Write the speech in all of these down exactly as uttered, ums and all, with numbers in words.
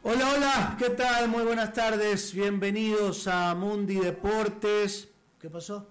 Hola, hola, ¿qué tal? Muy buenas tardes, bienvenidos a Mundi Deportes. ¿Qué pasó?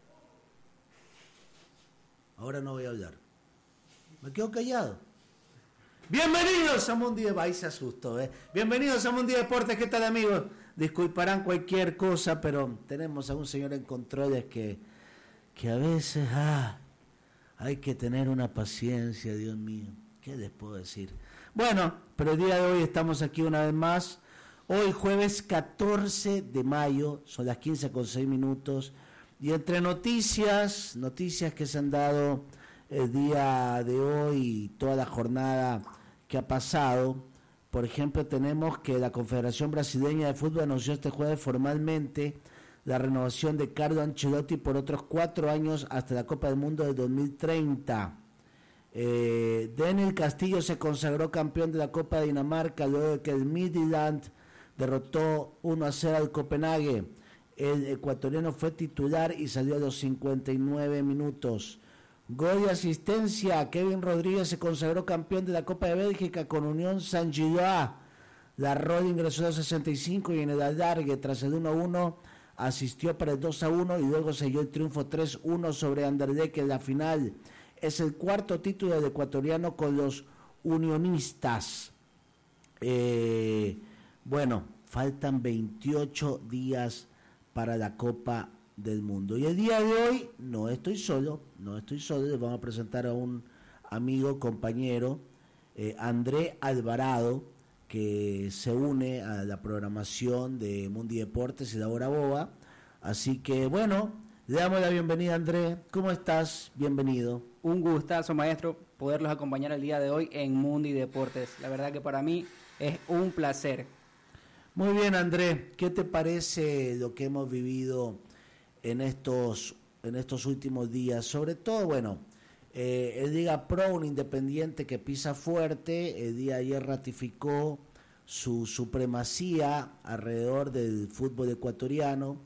Ahora no voy a hablar. Me quedo callado. Bienvenidos a Mundi Deportes. Ahí se asustó, ¿eh? Bienvenidos a Mundi Deportes, ¿qué tal, amigos? Disculparán cualquier cosa, pero tenemos a un señor en controles que, que a veces ah, hay que tener una paciencia, Dios mío. ¿Qué les puedo decir? Bueno, pero el día de hoy estamos aquí una vez más. Hoy jueves catorce de mayo, son las quince con seis minutos. Y entre noticias, noticias que se han dado el día de hoy y toda la jornada que ha pasado. Por ejemplo, tenemos que la Confederación Brasileña de Fútbol anunció este jueves formalmente la renovación de Carlo Ancelotti por otros cuatro años hasta la Copa del Mundo del dos mil treinta. Eh, Daniel Castillo se consagró campeón de la Copa de Dinamarca luego de que el Midtjylland derrotó uno a cero al Copenhague. El ecuatoriano fue titular y salió a los cincuenta y nueve minutos. Gol y asistencia, Kevin Rodríguez se consagró campeón de la Copa de Bélgica con Unión Saint-Gilloise. La Rod ingresó a los sesenta y cinco y en el alargue, tras el uno a uno, asistió para el dos a uno y luego selló el triunfo tres uno sobre Anderlecht en la final. Es el cuarto título del ecuatoriano con los unionistas. Eh, bueno, faltan veintiocho días para la Copa del Mundo. Y el día de hoy no estoy solo, no estoy solo, les vamos a presentar a un amigo, compañero, eh, André Alvarado, que se une a la programación de Mundi Deportes y la Hora Boba. Así que bueno, le damos la bienvenida, André. ¿Cómo estás? Bienvenido. Un gustazo, maestro, poderlos acompañar el día de hoy en Mundi Deportes. La verdad que para mí es un placer. Muy bien, André. ¿Qué te parece lo que hemos vivido en estos, en estos últimos días? Sobre todo, bueno, eh, el Liga Pro, un Independiente que pisa fuerte. El día de ayer ratificó su supremacía alrededor del fútbol ecuatoriano.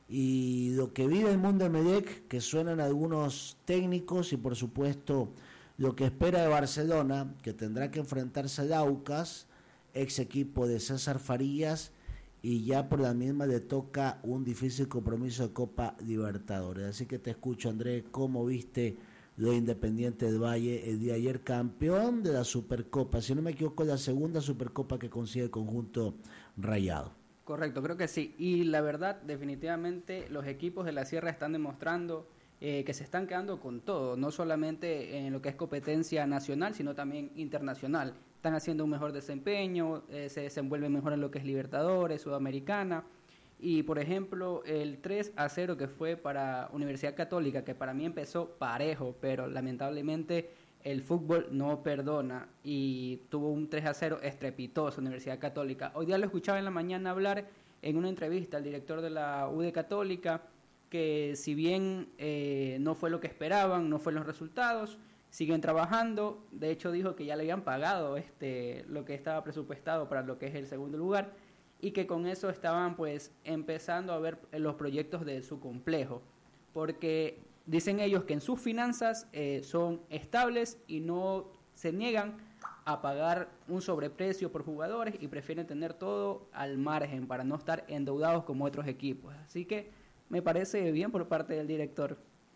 Y lo que vive el mundo de Emelec, que suenan algunos técnicos, y por supuesto lo que espera de Barcelona, que tendrá que enfrentarse al Aucas, ex equipo de César Farías, y ya por la misma le toca un difícil compromiso de Copa Libertadores. Así que te escucho, Andrés, ¿cómo viste lo Independiente del Valle el día de ayer, campeón de la Supercopa? Si no me equivoco, la segunda Supercopa que consigue el conjunto rayado. Correcto, creo que sí. Y la verdad, definitivamente los equipos de la Sierra están demostrando eh, que se están quedando con todo, no solamente en lo que es competencia nacional, sino también internacional. Están haciendo un mejor desempeño, eh, se desenvuelven mejor en lo que es Libertadores, Sudamericana. Y por ejemplo, el tres a cero que fue para Universidad Católica, que para mí empezó parejo, pero lamentablemente el fútbol no perdona y tuvo un tres a cero estrepitoso Universidad Católica. Hoy día lo escuchaba en la mañana hablar en una entrevista al director de la U D Católica, que si bien eh, no fue lo que esperaban, no fueron los resultados, siguen trabajando. De hecho dijo que ya le habían pagado este lo que estaba presupuestado para lo que es el segundo lugar y que con eso estaban pues empezando a ver los proyectos de su complejo, porque dicen ellos que en sus finanzas eh, son estables y no se niegan a pagar un sobreprecio por jugadores y prefieren tener todo al margen para no estar endeudados como otros equipos. Así que me parece bien por parte del director.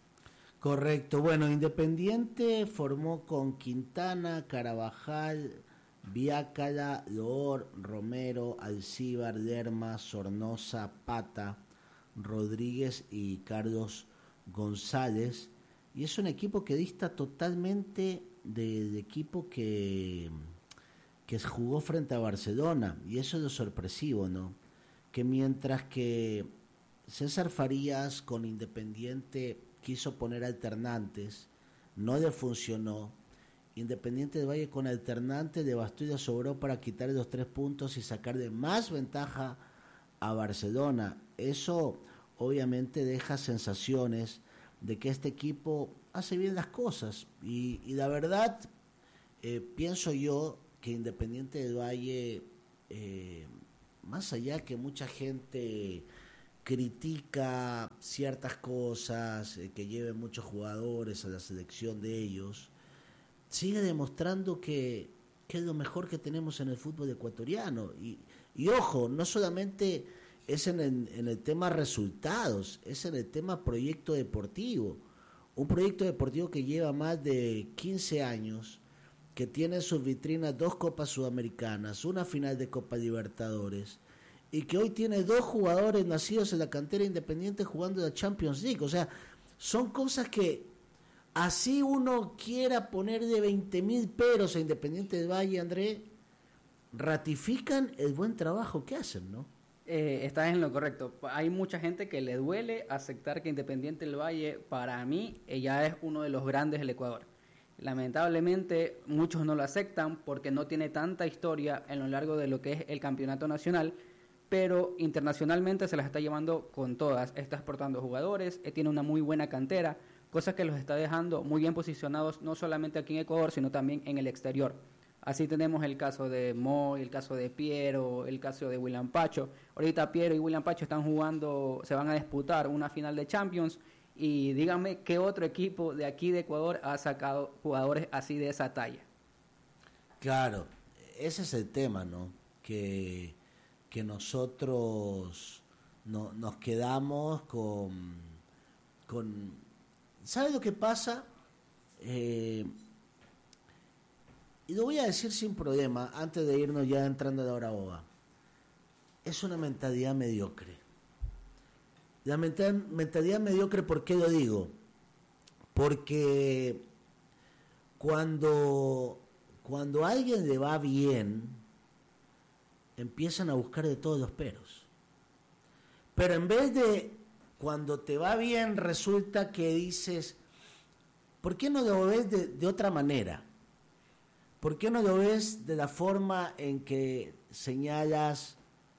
Correcto. Bueno, Independiente formó con Quintana, Carabajal, Viácala, Loor, Romero, Alcíbar, Lerma, Sornosa, Pata, Rodríguez y Carlos González, y es un equipo que dista totalmente del equipo que, que jugó frente a Barcelona, y eso es lo sorpresivo, ¿no? Que mientras que César Farías con Independiente quiso poner alternantes, no le funcionó. Independiente del Valle con alternantes le bastó y le sobró para quitarle los tres puntos y sacarle más ventaja a Barcelona. Eso obviamente deja sensaciones de que este equipo hace bien las cosas y, y la verdad eh, pienso yo que Independiente del Valle, eh, más allá que mucha gente critica ciertas cosas, eh, que lleven muchos jugadores a la selección de ellos, sigue demostrando que que es lo mejor que tenemos en el fútbol ecuatoriano. Y, y ojo, no solamente es en el, en el tema resultados, es en el tema proyecto deportivo. Un proyecto deportivo que lleva más de quince años, que tiene en sus vitrinas dos Copas Sudamericanas, una final de Copa Libertadores, y que hoy tiene dos jugadores nacidos en la cantera Independiente jugando la Champions League. O sea, son cosas que así uno quiera poner de veinte mil peros a Independiente del Valle, André, ratifican el buen trabajo que hacen, ¿no? Eh, estás en lo correcto. Hay mucha gente que le duele aceptar que Independiente del Valle, para mí, ya es uno de los grandes del Ecuador. Lamentablemente, muchos no lo aceptan porque no tiene tanta historia en lo largo de lo que es el campeonato nacional, pero internacionalmente se las está llevando con todas. Está exportando jugadores, eh, tiene una muy buena cantera, cosa que los está dejando muy bien posicionados, no solamente aquí en Ecuador, sino también en el exterior. Así tenemos el caso de Mo, el caso de Piero, el caso de William Pacho. Ahorita Piero y William Pacho están jugando, se van a disputar una final de Champions. Y díganme qué otro equipo de aquí de Ecuador ha sacado jugadores así de esa talla. Claro, ese es el tema, ¿no? Que, que nosotros no, nos quedamos con, con... ¿Sabes lo que pasa? Eh, y lo voy a decir sin problema, antes de irnos ya entrando a la hora boba. Es una mentalidad mediocre. La mentalidad mediocre, ¿por qué lo digo? Porque cuando, cuando a alguien le va bien, empiezan a buscar de todos los peros. Pero en vez de cuando te va bien, resulta que dices, ¿por qué no lo ves de, de otra manera? ¿Por qué no lo ves de la forma en que señalas,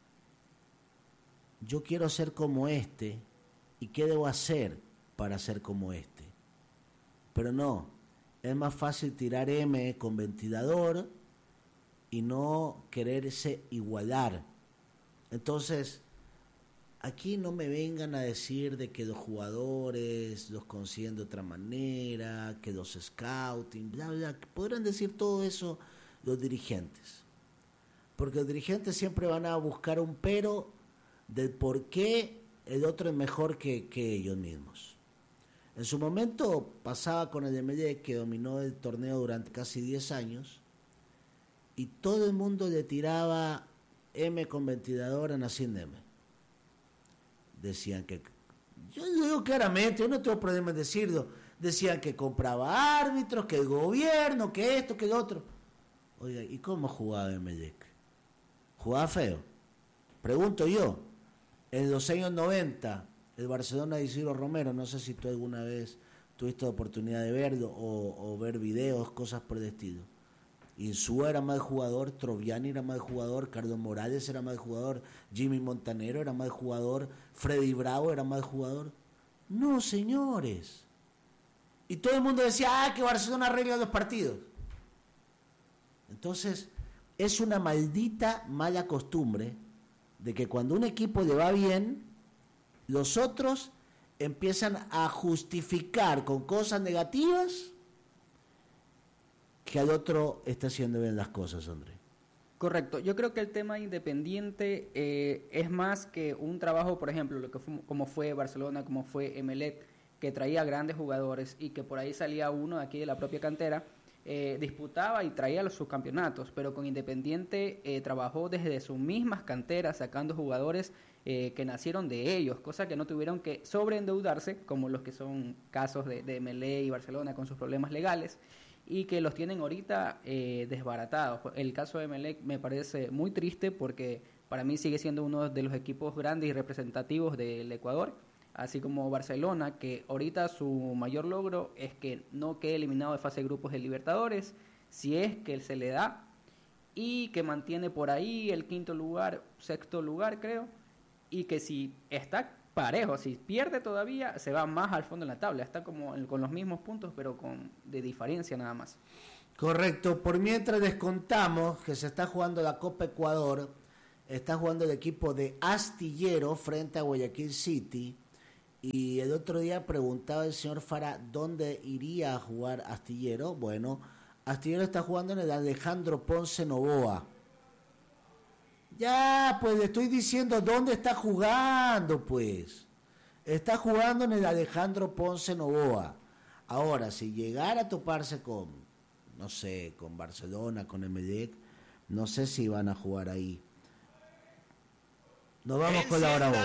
yo quiero ser como este, y qué debo hacer para ser como este? Pero no, es más fácil tirar M con ventilador y no quererse igualar. Entonces, aquí no me vengan a decir de que los jugadores los consiguen de otra manera, que los scouting, bla, bla, podrán decir todo eso los dirigentes. Porque los dirigentes siempre van a buscar un pero del por qué el otro es mejor que, que ellos mismos. En su momento pasaba con el Emelec, que dominó el torneo durante casi diez años, y todo el mundo le tiraba M con ventilador a Nacim M. Decían que, yo digo claramente, yo no tengo problema en decirlo, decían que compraba árbitros, que el gobierno, que esto, que el otro. Oiga, ¿y cómo jugaba Emelec? ¿Jugaba feo? Pregunto yo. En los años noventa, el Barcelona de Isidro Romero, no sé si tú alguna vez tuviste la oportunidad de verlo o, o ver videos, cosas por el estilo. Insúa era mal jugador, Troviani era mal jugador, Carlos Morales era mal jugador, Jimmy Montanero era mal jugador, Freddy Bravo era mal jugador. No, señores. Y todo el mundo decía, ah, que Barcelona arregla los partidos. Entonces, es una maldita mala costumbre de que cuando un equipo le va bien, los otros empiezan a justificar con cosas negativas que al otro está haciendo bien las cosas, André. Correcto. Yo creo que el tema Independiente eh, es más que un trabajo, por ejemplo, lo que fue, como fue Barcelona, como fue Emelec, que traía grandes jugadores y que por ahí salía uno de aquí de la propia cantera, eh, disputaba y traía los subcampeonatos, pero con Independiente eh, trabajó desde sus mismas canteras, sacando jugadores eh, que nacieron de ellos, cosa que no tuvieron que sobreendeudarse, como los que son casos de, de Emelec y Barcelona con sus problemas legales, y que los tienen ahorita eh, desbaratados. El caso de Emelec me parece muy triste porque para mí sigue siendo uno de los equipos grandes y representativos del Ecuador, así como Barcelona, que ahorita su mayor logro es que no quede eliminado de fase de grupos de Libertadores, si es que se le da, y que mantiene por ahí el quinto lugar, sexto lugar creo, y que si está parejo, si pierde todavía, se va más al fondo de la tabla, está como en, con los mismos puntos, pero con de diferencia nada más. Correcto, por mientras descontamos que se está jugando la Copa Ecuador, está jugando el equipo de Astillero frente a Guayaquil City, y el otro día preguntaba el señor Fara dónde iría a jugar Astillero. Bueno, Astillero está jugando en el Alejandro Ponce Novoa. Ya, pues le estoy diciendo dónde está jugando, pues. Está jugando en el Alejandro Ponce Novoa. Ahora, si llegara a toparse con, no sé, con Barcelona, con Emelec, no sé si van a jugar ahí. Nos vamos con la hora.